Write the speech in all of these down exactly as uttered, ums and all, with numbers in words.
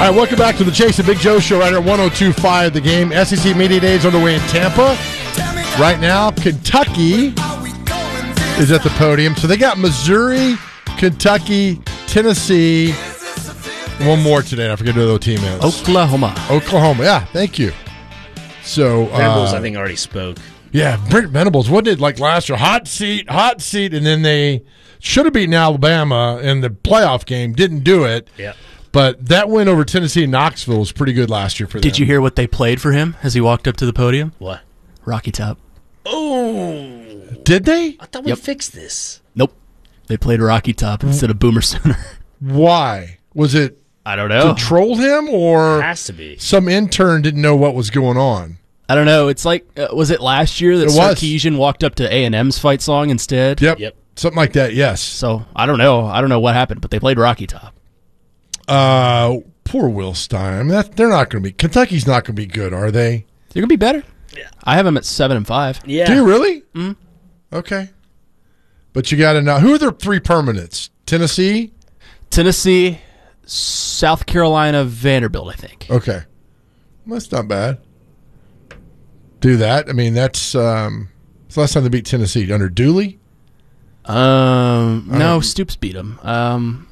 All right, welcome back to the Chase and Big Joe Show right here at one oh two point five The Game. S E C Media Days on the way in Tampa. Right now, Kentucky is at the podium. So they got Missouri, Kentucky, Tennessee, one more today. I forget who the other team is. Oklahoma. Oklahoma, yeah, thank you. So Venables, uh, I think, already spoke. Yeah, Brent Venables, what did like last year? Hot seat, hot seat, and then they should have beaten Alabama in the playoff game, didn't do it. Yeah. But that win over Tennessee and Knoxville was pretty good last year for them. Did you hear what they played for him as he walked up to the podium? What? Rocky Top. Oh. Did they? I thought we Yep. fixed this. Nope. They played Rocky Top instead of Boomer Sooner. Why? Was it I don't know. to troll him or It has to be. some intern didn't know what was going on? I don't know. It's like, uh, was it last year that It was. Sarkisian walked up to A and M's fight song instead? Yep. Yep. Something like that, yes. So, I don't know. I don't know what happened, but they played Rocky Top. Uh, poor Will Stein. I mean, that, they're not going to be – Kentucky's not going to be good, are they? They're going to be better. Yeah. I have them at seven and five. Yeah. Do you really? Mm-hmm. Okay. But you got to know – who are their three permanents? Tennessee? Tennessee, South Carolina, Vanderbilt, I think. Okay. Well, that's not bad. Do that. I mean, that's um, – it's the last time they beat Tennessee. Under Dooley? Um, no, don't- Stoops beat him. Um,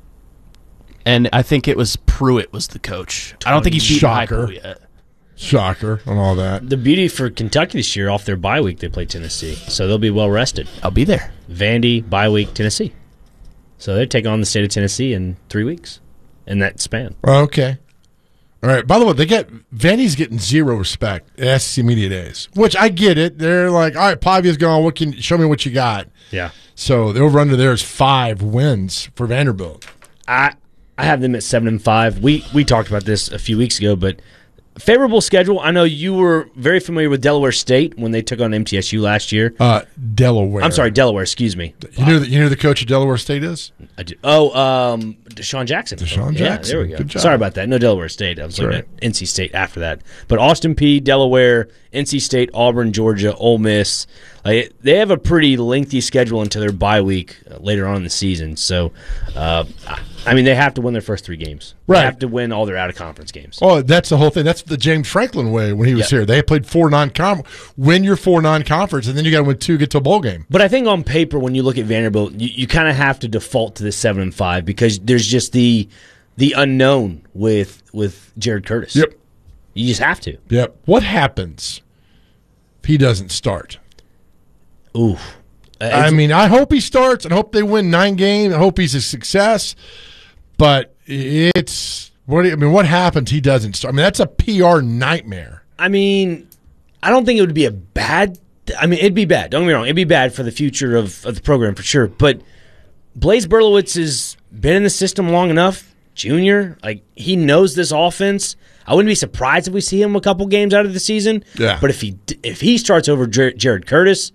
and I think it was Pruitt was the coach. I don't think he's beaten Shocker. Heupel yet. Shocker and all that. The beauty for Kentucky this year, off their bye week, they play Tennessee. So they'll be well rested. I'll be there. Vandy, bye week, Tennessee. So they're taking on the state of Tennessee in three weeks in that span. Okay. All right. By the way, they get Vandy's getting zero respect at S E C Media Days, which I get it. They're like, all right, Pavia's gone. What can show me what you got? Yeah. So the over under there is five wins for Vanderbilt. I I have them at seven and five. We we talked about this a few weeks ago, but favorable schedule. I know you were very familiar with Delaware State when they took on M T S U last year. Uh, Delaware. I'm sorry, Delaware. Excuse me. You know, the, you know who the coach of Delaware State is? I do. Oh, um, Deshaun Jackson. Deshaun yeah, Jackson. There we go. Good job. Sorry about that. No Delaware State. I was That's looking right. at N C State after that. But Austin Peay, Delaware, N C State, Auburn, Georgia, Ole Miss. Like, they have a pretty lengthy schedule until their bye week uh, later on in the season. So, uh, I mean, they have to win their first three games. Right. They have to win all their out-of-conference games. Oh, that's the whole thing. That's the James Franklin way when he was Yeah. here. They played four non-con, win your four non-conference, and then you got to win two, get to a bowl game. But I think on paper, when you look at Vanderbilt, you, you kind of have to default to the seven and five because there's just the the unknown with with Jared Curtis. Yep. You just have to. Yep. What happens if he doesn't start? Ooh. Uh, I it's- mean, I hope he starts and hope they win nine games. I hope he's a success. But it's what do you- I mean. What happens? He doesn't start. I mean, that's a P R nightmare. I mean, I don't think it would be a bad. I mean, it'd be bad. Don't get me wrong. It'd be bad for the future of, of the program for sure. But Blaze Berlowitz has been in the system long enough. Junior, like he knows this offense. I wouldn't be surprised if we see him a couple games out of the season. Yeah. But if he if he starts over Jer- Jared Curtis,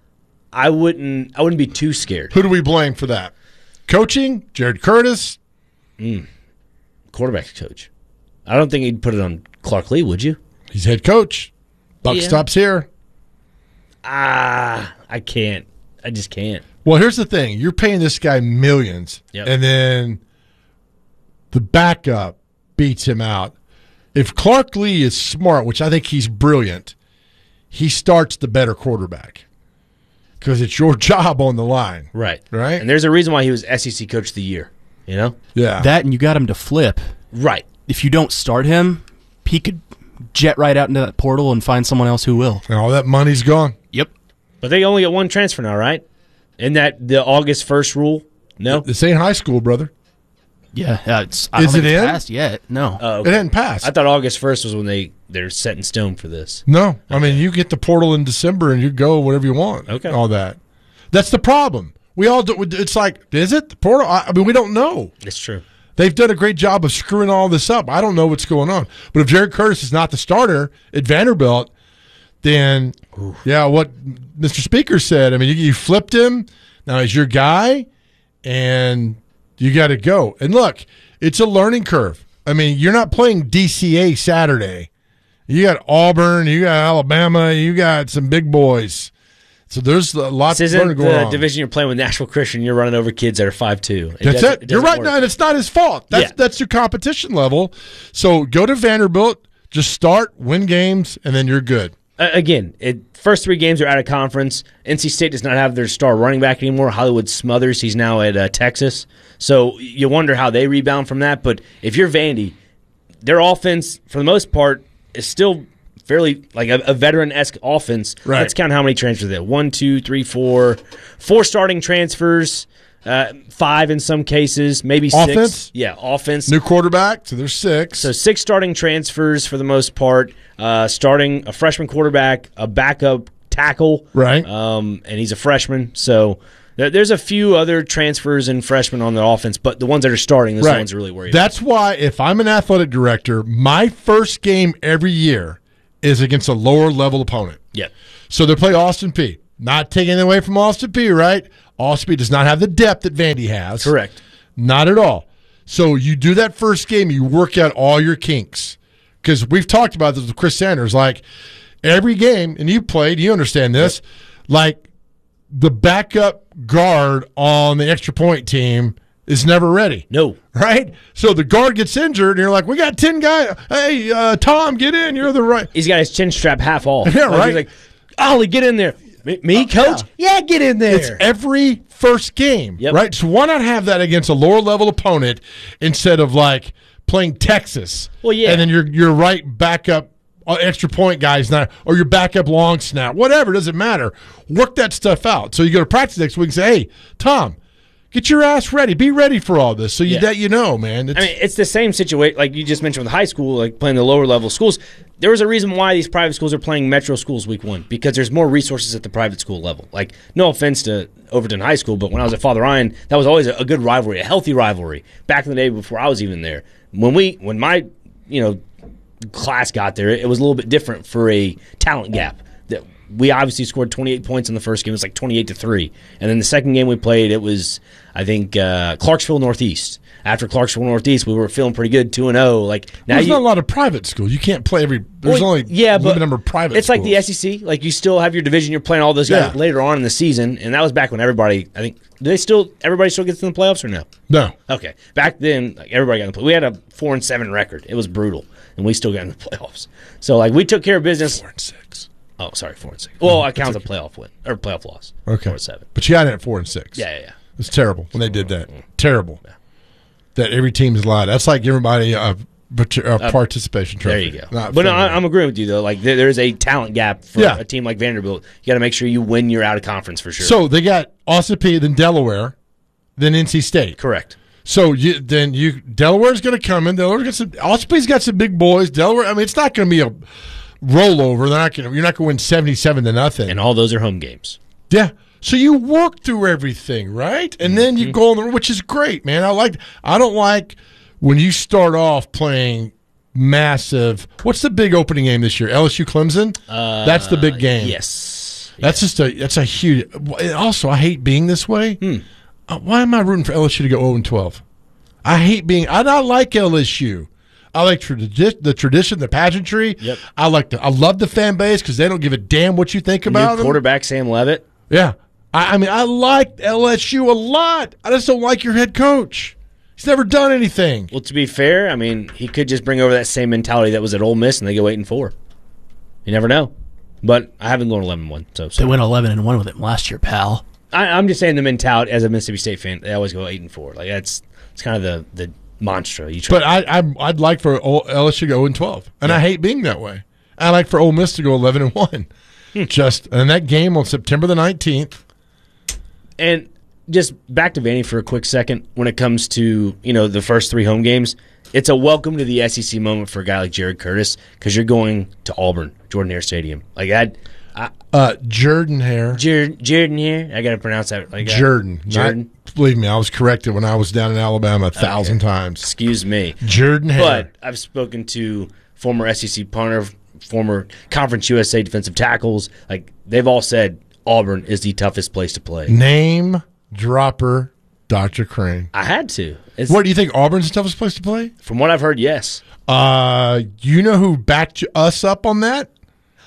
I wouldn't. I wouldn't be too scared. Who do we blame for that? Coaching? Jared Curtis? Quarterback coach. I don't think he'd put it on Clark Lee. Would you? He's head coach. Buck Yeah. stops here. Ah, I can't. I just can't. Well, here's the thing. You're paying this guy millions, Yep. and then the backup beats him out. If Clark Lee is smart, which I think he's brilliant, he starts the better quarterback because it's your job on the line. Right. Right? And there's a reason why he was S E C Coach of the Year. You know? Yeah. That and you got him to flip. Right. If you don't start him, he could jet right out into that portal and find someone else who will. and all that money's gone. Yep. But they only get one transfer now, right? Isn't that the August first rule? No? This ain't high school, brother. Yeah. Uh, it's, I don't Is think it it's in? passed yet. No. Oh, It okay. hadn't passed. I thought August first was when they, they're set in stone for this. No, I mean you get the portal in December and you go whatever you want. Okay. all that. That's the problem. We all do. It's like, is it the portal? I, I mean, we don't know. It's true. They've done a great job of screwing all this up. I don't know what's going on. But if Jared Curtis is not the starter at Vanderbilt, then yeah, what Mister Speaker said. I mean, you, you flipped him. Now he's your guy, and you got to go. And look, it's a learning curve. I mean, you're not playing D C A Saturday. You got Auburn, you got Alabama, you got some big boys. So there's a lot This going isn't on. the division you're playing with Nashville Christian. You're running over kids that are five two. It That's doesn't- it. You're doesn't right. work. No, and it's not his fault. That's Yeah. that's your competition level. So go to Vanderbilt, just start, win games, and then you're good. Uh, again, it, first three games are out of conference. N C State does not have their star running back anymore. Hollywood Smothers, he's now at uh, Texas. So you wonder how they rebound from that. But if you're Vandy, their offense, for the most part, is still fairly like a, a veteran-esque offense. Right. Let's count how many transfers there. One, two, three, four. Four starting transfers, uh, five in some cases, maybe six. Offense? Yeah, offense. New quarterback, so there's six. So six starting transfers for the most part. Uh, starting a freshman quarterback, a backup tackle, Right. Um, and he's a freshman. So there, there's a few other transfers and freshmen on the offense, but the ones that are starting, those are the ones that really worry. That's why if I'm an athletic director, my first game every year is against a lower level opponent. Yeah, So they play Austin Peay. Not taking it away from Austin Peay, right? Austin Peay does not have the depth that Vandy has. correct. Not at all. So you do that first game, you work out all your kinks. Because we've talked about this with Chris Sanders. Like, every game, and you played, you understand this, like, the backup guard on the extra point team is never ready. No, Right? So the guard gets injured, and you're like, we got ten guys. Hey, uh, Tom, get in. You're the right. he's got his chin strap half off. Yeah, Like, right. He's like, Ollie, get in there. Me, me, coach? Yeah. get in there. It's every first game, Yep. right? So why not have that against a lower level opponent instead of like playing Texas? Well, yeah. and then your your right backup uh, extra point guy's not, or your backup long snap, whatever. Doesn't matter. Work that stuff out. So you go to practice next week and say, "Hey, Tom, get your ass ready. Be ready for all this." So you Yeah. that you know, man. It's, I mean, it's the same situation, like you just mentioned with high school, like playing the lower level schools. There was a reason why these private schools are playing metro schools week one, because there's more resources at the private school level. Like, no offense to Overton High School, but when I was at Father Ryan, that was always a, a good rivalry, a healthy rivalry. Back in the day before I was even there, when we, when my, you know, class got there, it was a little bit different for a talent gap. That we obviously scored twenty-eight points in the first game. It was like twenty-eight to three, and then the second game we played, it was I think uh, Clarksville Northeast. After Clarksville Northeast, we were feeling pretty good, two and zero. Like now, there's you, not a lot of private schools. You can't play every. There's well, only yeah, a but limited number of private. It's schools. like the S E C. Like you still have your division. You're playing all those guys Yeah. later on in the season, and that was back when everybody. I think do they still everybody still gets in the playoffs or no? No. Okay, back then, like everybody got in the play. We had a four and seven record. It was brutal, and we still got in the playoffs. So like we took care of business. Four and six. Oh, sorry, four and six. Well, I count the playoff win or playoff loss. Okay. four and seven. But you got it at four and six. Yeah, yeah, yeah. It's terrible when they did that. Terrible. That every team's allowed. That's like everybody a, a participation There trophy. you go. Not But no, fair. I, I'm agreeing with you though. Like there, there's a talent gap for Yeah. a team like Vanderbilt. You got to make sure you win your out of conference for sure. So they got Austin Peay, then Delaware, then N C State. correct. So you then you Delaware's going to come in. Delaware's got some. Austin Peay's got some big boys. Delaware. I mean, it's not going to be a rollover. They're not going. to You're not going to win seventy-seven to nothing. And all those are home games. Yeah. So you work through everything, right? And then Mm-hmm. you go on the, which is great, man. I like. I don't like when you start off playing massive. What's the big opening game this year? L S U Clemson. Uh, That's the big game. Yes. That's just a. That's a huge. Also, I hate being this way. Hmm. Uh, why am I rooting for L S U to go zero and twelve? I hate being. I don't like L S U. I like tradi- the tradition, the pageantry. Yep. I like the. I love the fan base because they don't give a damn what you think about New them. quarterback Sam Levitt. Yeah. I, I mean, I like L S U a lot. I just don't like your head coach. He's never done anything. Well, to be fair, I mean, he could just bring over that same mentality that was at Ole Miss, and they go eight and four. You never know. But I haven't gone eleven and one. So, They so. went eleven and one with him last year, pal. I, I'm just saying the mentality as a Mississippi State fan. They always go eight and four. Like that's it's kind of the the mantra. You try. But I, I, I'd like for Ole- L S U to go zero and twelve, and I hate being that way. I like for Ole Miss to go eleven and one. Just and that game on September the nineteenth. And just back to Vandy for a quick second. When it comes to you know the first three home games, it's a welcome to the S E C moment for a guy like Jared Curtis because you're going to Auburn, Jordan Hare Stadium. Like that, I, Uh, Jordan Hare. Jared, Jordan here. I got to pronounce that. Like that. Jordan. Jordan. Not, believe me, I was corrected when I was down in Alabama a thousand times. Excuse me. Jordan Hare. But I've spoken to former S E C punter, former Conference U S A defensive tackles. Like they've all said Auburn is the toughest place to play. Name dropper Doctor Crane. I had to. It's, What do you think? Auburn's the toughest place to play? From what I've heard, yes. Uh, you know who backed us up on that?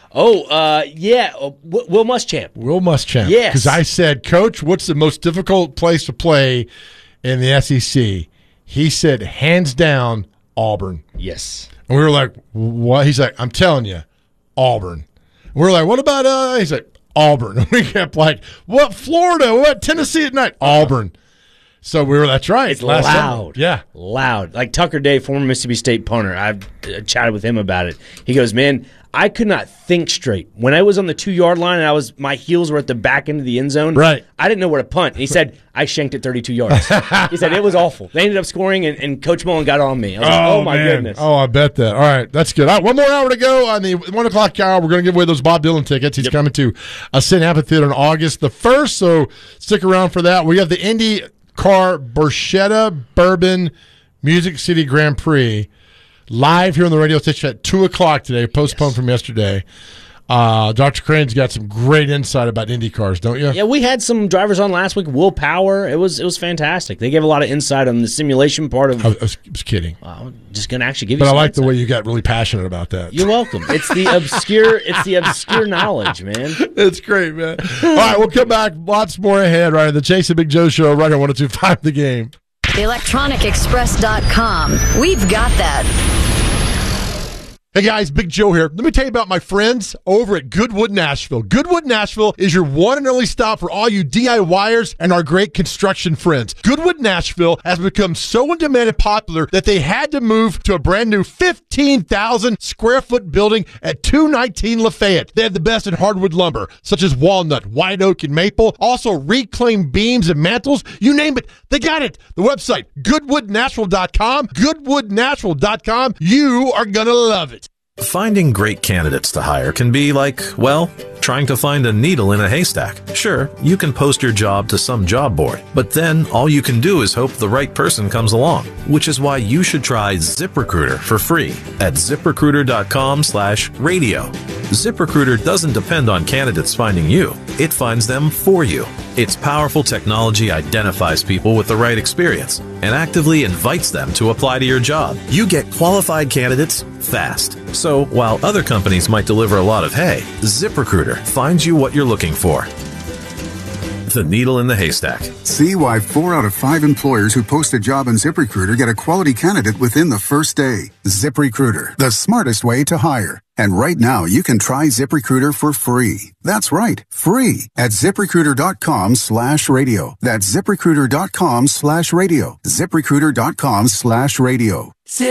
Oh, uh, yeah, uh, w- Will Muschamp. Will Muschamp. Yes. Because I said, Coach, what's the most difficult place to play in the S E C? He said, hands down, Auburn. Yes. And we were like, what? He's like, I'm telling you, Auburn. And we were like, what about, uh, he's like, Auburn. And we kept like, what, Florida? What, Tennessee at night? Auburn. So we were, that's right. It's loud. Summer. Yeah. Loud. Like Tucker Day, former Mississippi State punter, I've uh, chatted with him about it. He goes, man, I could not think straight. When I was on the two-yard line and I was my heels were at the back end of the end zone, right. I didn't know where to punt. And he said, I shanked it thirty-two yards. He said, it was awful. They ended up scoring, and, and Coach Mullen got on me. I was oh, like, oh, my man. goodness. Oh, I bet that. All right, that's good. All right, one more hour to go on the one o'clock hour. We're going to give away those Bob Dylan tickets. He's yep. coming to Ascent Amphitheater on August the first, so stick around for that. We have the IndyCar Barchetta Bourbon Music City Grand Prix live here on the radio station at two o'clock today, postponed yes. from yesterday. Uh, Doctor Crane's got some great insight about Indy cars, don't you? Yeah, we had some drivers on last week. Will Power, it was it was fantastic. They gave a lot of insight on the simulation part of. I was, I was kidding. Uh, I'm just gonna actually give you. But some I like insight. the way you got really passionate about that. You're welcome. It's the obscure. It's the obscure knowledge, man. It's great, man. All right, we'll come back. Lots more ahead. Right, the Chase and Big Joe Show. Right on one oh two point five The Game. electronic express dot com. We've got that. Hey guys, Big Joe here. Let me tell you about my friends over at Goodwood Nashville. Goodwood Nashville is your one and only stop for all you DIYers and our great construction friends. Goodwood Nashville has become so in demand and popular that they had to move to a brand new fifteen thousand square foot building at two nineteen Lafayette. They have the best in hardwood lumber, such as walnut, white oak, and maple. Also reclaimed beams and mantles. You name it, they got it. The website, goodwood nashville dot com. goodwood nashville dot com. You are going to love it. Finding great candidates to hire can be like, well, trying to find a needle in a haystack. Sure, you can post your job to some job board, but then all you can do is hope the right person comes along, which is why you should try ZipRecruiter for free at ziprecruiter dot com slash radio. ZipRecruiter doesn't depend on candidates finding you. It finds them for you. Its powerful technology identifies people with the right experience and actively invites them to apply to your job. You get qualified candidates fast. So while other companies might deliver a lot of hay, ZipRecruiter finds you what you're looking for. The needle in the haystack. See why four out of five employers who post a job on ZipRecruiter get a quality candidate within the first day. ZipRecruiter, the smartest way to hire. And right now, you can try ZipRecruiter for free. That's right, free at ziprecruiter dot com slash radio. That's ziprecruiter dot com slash radio. ziprecruiter dot com slash radio.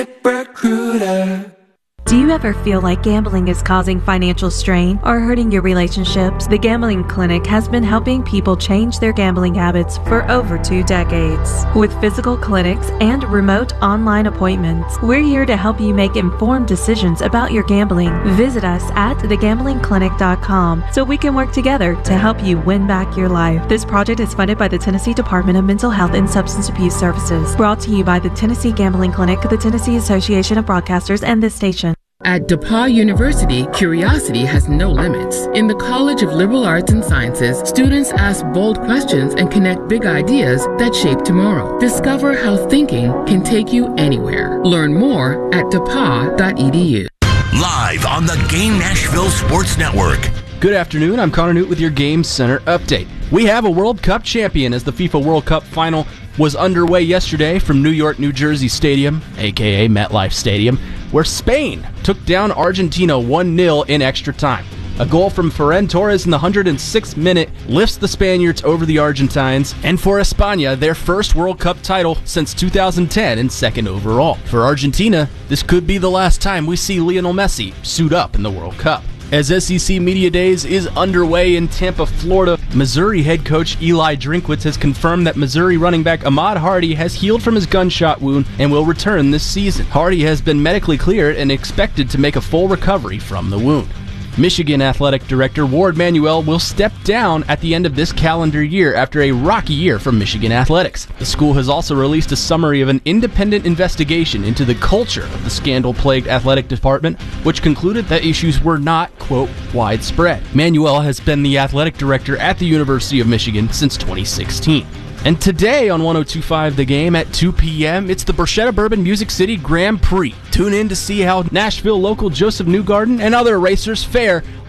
ZipRecruiter. Do you ever feel like gambling is causing financial strain or hurting your relationships? The Gambling Clinic has been helping people change their gambling habits for over two decades. With physical clinics and remote online appointments, we're here to help you make informed decisions about your gambling. Visit us at the gambling clinic dot com so we can work together to help you win back your life. This project is funded by the Tennessee Department of Mental Health and Substance Abuse Services. Brought to you by the Tennessee Gambling Clinic, the Tennessee Association of Broadcasters, and this station. At DePauw University, curiosity has no limits. In the College of Liberal Arts and Sciences, students ask bold questions and connect big ideas that shape tomorrow. Discover how thinking can take you anywhere. Learn more at d e p a w dot e d u. Live on the Game Nashville Sports Network. Good afternoon, I'm Connor Newt with your Game Center update. We have a World Cup champion as the FIFA World Cup final was underway yesterday from New York, New Jersey Stadium, aka MetLife Stadium, where Spain took down Argentina one nil in extra time. A goal from Ferran Torres in the one hundred sixth minute lifts the Spaniards over the Argentines, and for España, their first World Cup title since two thousand ten and second overall. For Argentina, this could be the last time we see Lionel Messi suit up in the World Cup. As S E C Media Days is underway in Tampa, Florida, Missouri head coach Eli Drinkwitz has confirmed that Missouri running back Ahmad Hardy has healed from his gunshot wound and will return this season. Hardy has been medically cleared and expected to make a full recovery from the wound. Michigan Athletic Director Ward Manuel will step down at the end of this calendar year after a rocky year for Michigan athletics. The school has also released a summary of an independent investigation into the culture of the scandal-plagued athletic department, which concluded that issues were not, quote, widespread. Manuel has been the athletic director at the University of Michigan since twenty sixteen. And today on one oh two point five The Game at two p.m., it's the Barchetta Bourbon Music City Grand Prix. Tune in to see how Nashville local Joseph Newgarden and other racers fare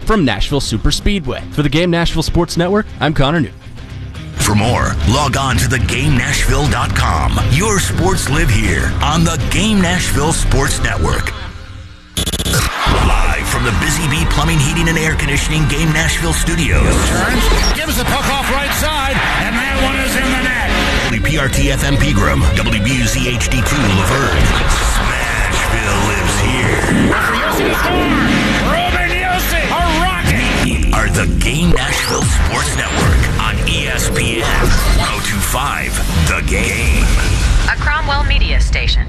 from Nashville Superspeedway. For the Game Nashville Sports Network, I'm Connor Newton. For more, log on to the game nashville dot com. Your sports live here on the Game Nashville Sports Network. Live from the Busy Bee Plumbing, Heating, and Air Conditioning Game Nashville Studios. Turns, gives the puck off right side, and that one is in the net. W P R T F M Pegram, W B U Z H D two Laverne. Smashville lives here. Yossi to score. Ruben Yossi, a rocket. Are the Game Nashville Sports Network on E S P N one oh two point five. The Game. A Cromwell media station.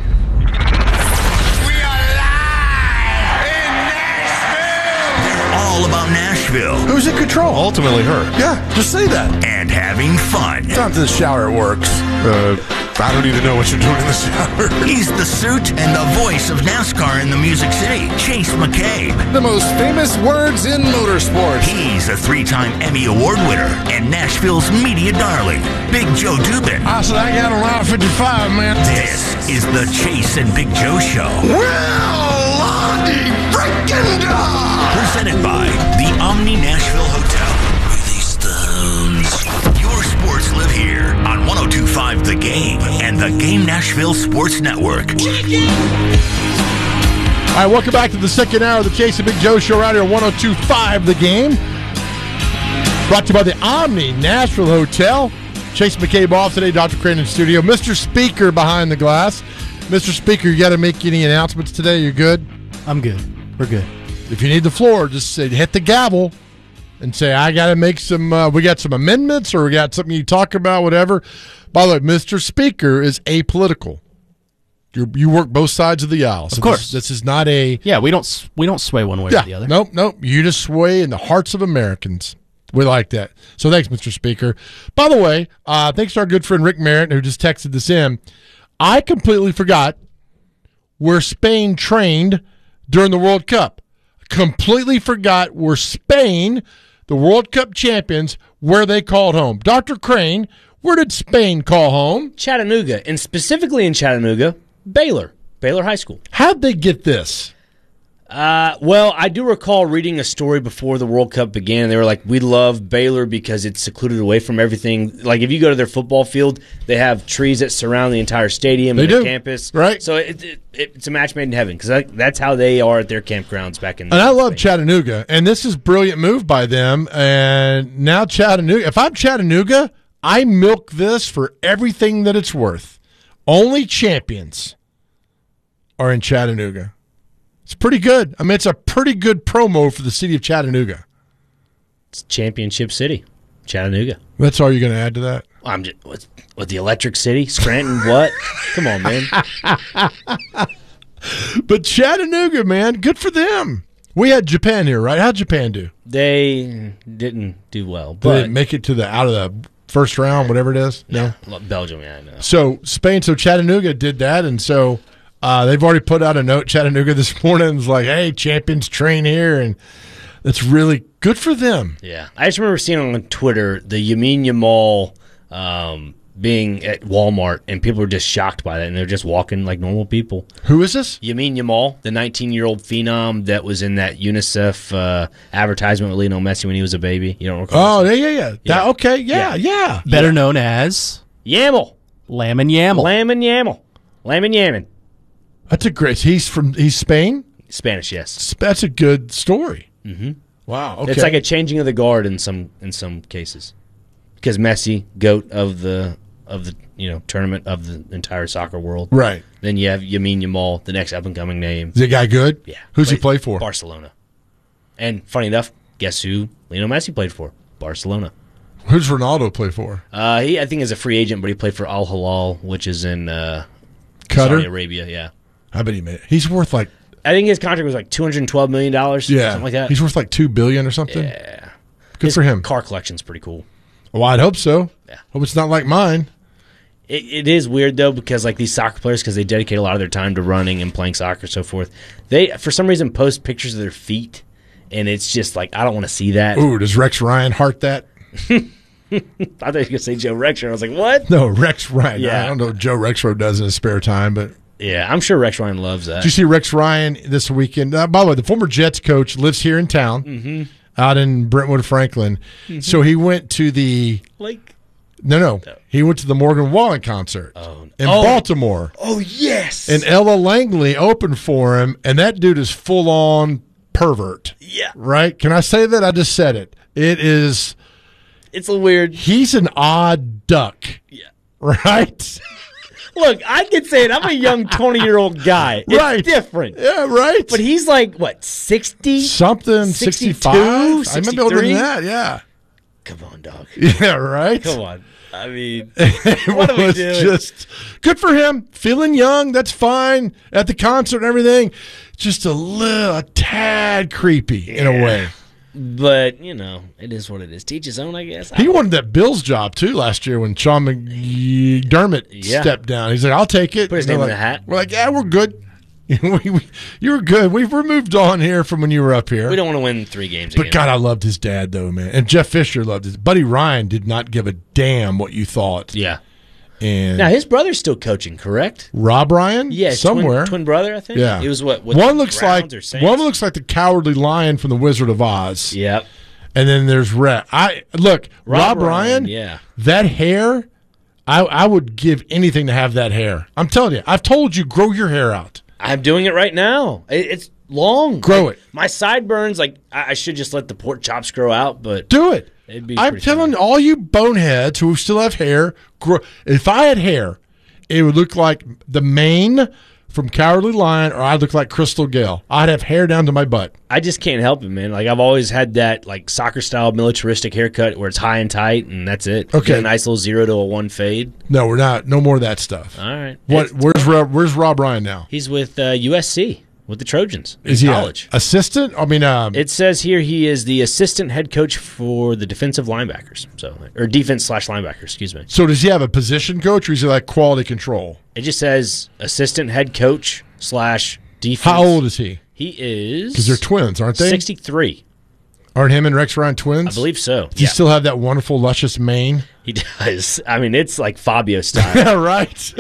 All about Nashville. Who's in control? Ultimately her. Yeah, just say that. And having fun. It's not the shower it works. Uh, I don't even know what you're doing in the shower. He's the suit and the voice of NASCAR in the Music City, Chase McCabe. The most famous words in motorsports. He's a three-time Emmy Award winner and Nashville's media darling, Big Joe Dubin. I said I got a line fifty-five, man. This is the Chase and Big Joe Show. Well, Lonnie freaking dog! Presented by the Omni Nashville Hotel. Release the hounds. Your sports live here on one oh two point five The Game and the Game Nashville Sports Network. All right, welcome back to the second hour of the Chase and Big Joe Show right here on one oh two point five The Game. Brought to you by the Omni Nashville Hotel. Chase McCabe off today, Doctor Crane in studio. Mister Speaker behind the glass. Mister Speaker, you got to make any announcements today? You're good? I'm good. We're good. If you need the floor, just say, hit the gavel and say, I got to make some, uh, we got some amendments or we got something you talk about, whatever. By the way, Mister Speaker is apolitical. You you work both sides of the aisle. So of course. This, this is not a... Yeah, we don't we don't sway one way yeah, or the other. Nope, nope. You just sway in the hearts of Americans. We like that. So thanks, Mister Speaker. By the way, uh, thanks to our good friend Rick Merritt, who just texted this in. I completely forgot where Spain trained during the World Cup. Completely forgot where Spain, the World Cup champions, where they called home. Doctor Crane, where did Spain call home? Chattanooga, and specifically in Chattanooga, Baylor. Baylor High School. How'd they get this? Uh, well, I do recall reading a story before the World Cup began. They were like, we love Baylor because it's secluded away from everything. Like, if you go to their football field, they have trees that surround the entire stadium they and do. the campus. Right. So it, it, it's a match made in heaven because that, that's how they are at their campgrounds back in the And I love Chattanooga, and this is a brilliant move by them. And now Chattanooga, if I'm Chattanooga, I milk this for everything that it's worth. Only champions are in Chattanooga. It's pretty good. I mean, it's a pretty good promo for the city of Chattanooga. It's Championship City, Chattanooga. That's all you're going to add to that? I'm just what, what the Electric City, Scranton. What? Come on, man. But Chattanooga, man, good for them. We had Japan here, right? How'd Japan do? They didn't do well, They but didn't make it to the out of the first round, whatever it is. No, Belgium, yeah, I know. So Spain, so Chattanooga did that, and so. Uh, they've already put out a note, Chattanooga, this morning. It's like, hey, champions train here, and that's really good for them. Yeah. I just remember seeing on Twitter the Yamin Yamal um, being at Walmart, and people were just shocked by that, and they're just walking like normal people. Who is this? Yamin Yamal, the nineteen-year-old phenom that was in that UNICEF uh, advertisement with Lionel Messi when he was a baby. You don't recall? Oh, yeah, yeah, yeah. yeah. That, okay, yeah, yeah. yeah. Better yeah. known as... Yamal. Lamb Yamal. Lamb Yamal. Lamb Yamin. That's a great. He's from. He's Spain. Spanish, yes. That's a good story. Mm-hmm. Wow. Okay. It's like a changing of the guard in some in some cases, because Messi, GOAT of the of the you know tournament of the entire soccer world. Right. Then you have Yamin Yamal, the next up and coming name. Is the guy good? Yeah. Who's he play for? Barcelona. And funny enough, guess who Lionel Messi played for? Barcelona. Who's Ronaldo play for? Uh, he I think is a free agent, but he played for Al Hilal, which is in uh, Qatar, Saudi Arabia. Yeah. I bet he made it. He's worth like. I think his contract was like two hundred twelve million dollars. Yeah, something like that. He's worth like two billion or something. Yeah, good his for him. Car collection's pretty cool. Well, I'd hope so. Yeah, hope it's not like mine. It, it is weird though because like these soccer players, because they dedicate a lot of their time to running and playing soccer and so forth. They for some reason post pictures of their feet, and it's just like I don't want to see that. Ooh, does Rex Ryan heart that? I thought you were gonna say Joe Rexrode. I was like, what? No, Rex Ryan. Yeah. I don't know what Joe Rexrode does in his spare time, but. Yeah, I'm sure Rex Ryan loves that. Did you see Rex Ryan this weekend? Uh, by the way, the former Jets coach lives here in town. Mm-hmm. out in Brentwood, Franklin. Mhm. So he went to the Like, no, no, he went to the Morgan Wallen concert oh, in oh. Baltimore. Oh, yes. And Ella Langley opened for him, and that dude is full on pervert. Yeah. Right? Can I say that? I just said it. It is. It's a weird. He's an odd duck. Yeah. Right? Look, I can say it. I'm a young twenty-year-old guy. It's Right. different. Yeah, right. But he's like, what, sixty? Something, sixty-two, sixty-five? I remember older than sixty-three? that, yeah. Come on, dog. Yeah, right? Come on. I mean, It what are we was doing? just good for him. Feeling young, that's fine. At the concert and everything. Just a little, a tad creepy in a Yeah. way. But, you know, it is what it is. Teach his own, I guess. He I- wanted that Bills job, too, last year when Sean McDermott Yeah. stepped down. He's like, I'll take it. Put his And they're name in like, the hat. We're like, yeah, we're good. we, we, you were good. We've moved on here from when you were up here. We don't want to win three games But again. God, I loved his dad, though, man. And Jeff Fisher loved his. Buddy Ryan did not give a damn what you thought. Yeah. And Now, his brother's still coaching, correct? Rob Ryan? Yeah, somewhere. Twin, twin brother, I think. Yeah. It was what? With one the looks Browns like or Saints? one looks like the Cowardly Lion from the Wizard of Oz. Yep. And then there's Red. I look Rob, Rob Ryan. Ryan, yeah. That hair, I I would give anything to have that hair. I'm telling you. I've told you, grow your hair out. I'm doing it right now. It, it's long. Grow Like, it. My sideburns, like, I, I should just let the pork chops grow out, but Do it. it'd be I'm pretty telling all you boneheads who still have hair. Grow. If I had hair, it would look like the mane from Cowardly Lion, or I'd look like Crystal Gale. I'd have hair down to my butt. I just can't help it, man. Like, I've always had that, like, soccer-style militaristic haircut where it's high and tight, and that's it. Okay. Get a nice little zero to a one fade. No, we're not. No more of that stuff. All right. What? It's- Where's Rob, Where's Rob Ryan now? He's with uh, U S C, with the Trojans in Is he a college. assistant? I mean, um, It says here he is the assistant head coach for the defensive linebackers, so or defense slash linebacker, excuse me. so does he have a position coach, or is he like quality control? It just says assistant head coach slash defense. How old is he? He is Because they're twins, aren't they? sixty-three. Aren't him and Rex Ryan twins? I believe so. Does he still have that wonderful, luscious mane? He does. I mean, it's like Fabio style. Yeah, right.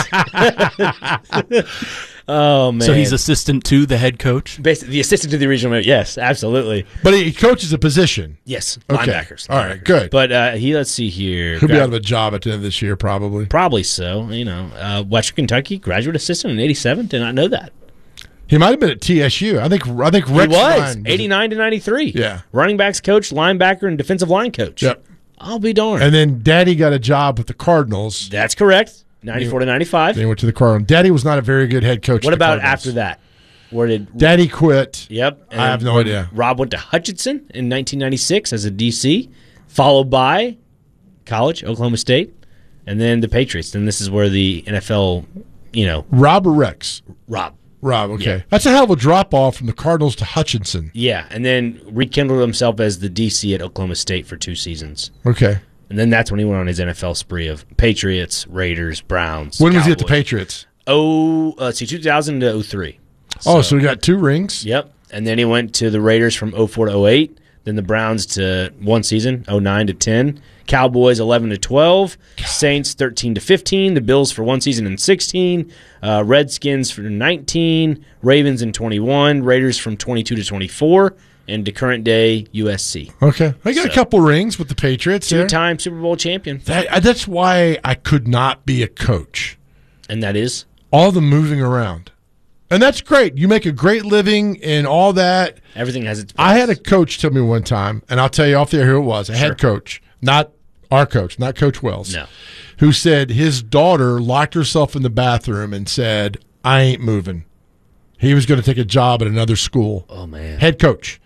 Oh man! So he's assistant to the head coach? Basically, the assistant to the regional manager. Yes, absolutely. But he coaches a position. Yes, Okay. linebackers. All right, linebackers. good. But uh, he, let's see here. He'll be Gra- out of a job at the end of this year, probably. Probably so. You know, uh, Western Kentucky graduate assistant in eighty-seven. Did not know that. He might have been at T S U. I think. I think He Rex was Ryan eighty-nine to ninety-three. Yeah. Running backs coach, linebacker, and defensive line coach. Yep. I'll be darned. And then Daddy got a job with the Cardinals. That's correct. ninety-four to ninety-five. Then he went to the Cardinals. Daddy was not a very good head coach. What at the about Cardinals. after that? Where did Daddy quit? Yep. I have no idea. Rob went to Hutchinson in nineteen ninety-six as a D C, followed by college, Oklahoma State, and then the Patriots. And this is where the N F L, you know, Rob or Rex? Rob. Rob, okay. Yeah. That's a hell of a drop off from the Cardinals to Hutchinson. Yeah, and then rekindled himself as the D C at Oklahoma State for two seasons. Okay. And then that's when he went on his N F L spree of Patriots, Raiders, Browns. When was he at the Cowboys. Patriots? Oh, uh, let's see, two thousand to oh three. Oh, so he got two rings? Yep. And then he went to the Raiders from oh four to oh eight. Then the Browns to one season, oh nine to ten. Cowboys eleven to twelve. Saints thirteen to fifteen. The Bills for one season and sixteen. Uh, Redskins for nineteen. Ravens in twenty-one. Raiders from twenty-two to twenty-four. And to current day, U S C. Okay. I got So- a couple rings with the Patriots there. Two-time Super Bowl champion. That, that's why I could not be a coach. And that is? All the moving around. And that's great. You make a great living and all that. Everything has its I had a coach tell me one time, and I'll tell you off the air who it was, a Sure. head coach, not our coach, not Coach Wells, No. who said his daughter locked herself in the bathroom and said, I ain't moving. He was going to take a job at another school. Oh, man. Head coach.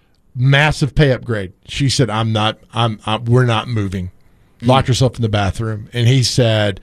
Massive pay upgrade. She said, I'm not, I'm, I'm we're not moving. Locked herself in the bathroom. And he said,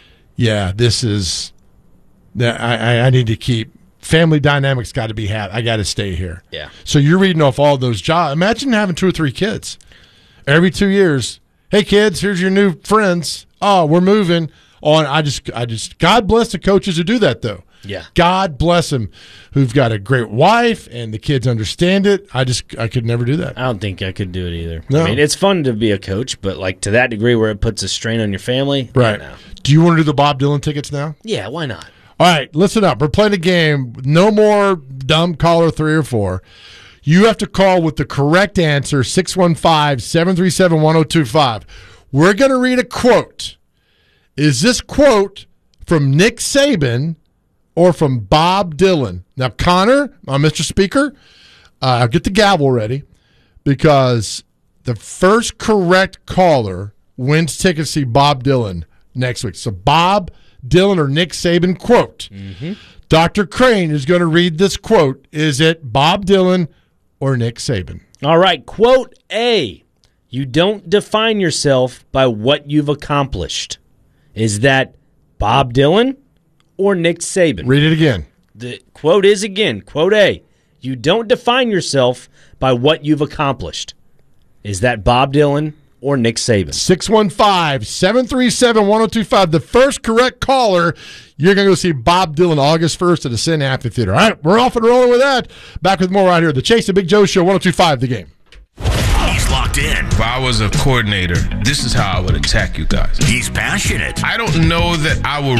yeah, this is, I, I, I need to keep, family dynamics got to be had. I got to stay here. Yeah. So you're reading off all those jobs. Imagine having two or three kids. Every two years, hey kids, here's your new friends. Oh, we're moving on. I just, I just, God bless the coaches who do that though. Yeah. God bless them who've got a great wife and the kids understand it. I just, I could never do that. I don't think I could do it either. No. I mean, it's fun to be a coach, but like to that degree where it puts a strain on your family. Right. No. Do you want to do the Bob Dylan tickets now? Yeah, why not? All right, listen up. We're playing a game. No more dumb caller three or four. You have to call with the correct answer, six one five, seven three seven, one oh two five. We're going to read a quote. Is this quote from Nick Saban or from Bob Dylan? Now, Connor, uh, Mister Speaker, uh, get the gavel ready because the first correct caller wins tickets to see Bob Dylan next week. So Bob Dylan or Nick Saban quote. Mm-hmm. Doctor Crane is going to read this quote. Is it Bob Dylan or Nick Saban? All right, quote A. You don't define yourself by what you've accomplished. Is that Bob Dylan or Nick Saban? Read it again. The quote is again, quote A. You don't define yourself by what you've accomplished. Is that Bob Dylan or Nick Saban? six one five, seven three seven, one oh two five. The first correct caller, you're going to go see Bob Dylan August first at the Sin Amphitheater. All right, we're off and rolling with that. Back with more right here. The Chase and Big Joe Show, one oh two five, The Game. He's locked in. If I was a coordinator, this is how I would attack you guys. He's passionate. I don't know that I will